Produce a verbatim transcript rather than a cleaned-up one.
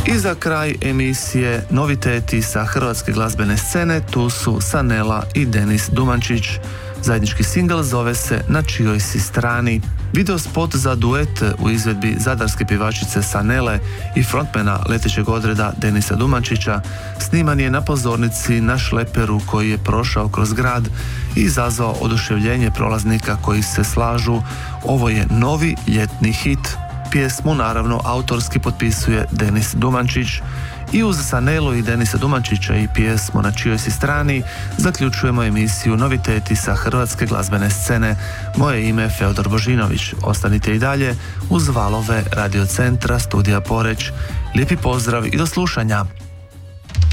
I za kraj emisije noviteti sa hrvatske glazbene scene, tu su Sanela i Denis Dumančić. Zajednički singl zove se Na čijoj si strani. Video spot za duet u izvedbi zadarske pjevačice Sanele i frontmana Letećeg odreda Denisa Dumančića sniman je na pozornici na šleperu koji je prošao kroz grad i izazvao oduševljenje prolaznika koji se slažu. Ovo je novi ljetni hit. Pjesmu naravno autorski potpisuje Denis Dumančić. I uz Sanelu i Denisa Dumančića i pjesmu Na čijoj si strani zaključujemo emisiju noviteti sa hrvatske glazbene scene. Moje ime je Feodor Božinović. Ostanite i dalje uz valove Radio Centra Studija Poreć. Lijepi pozdrav i do slušanja.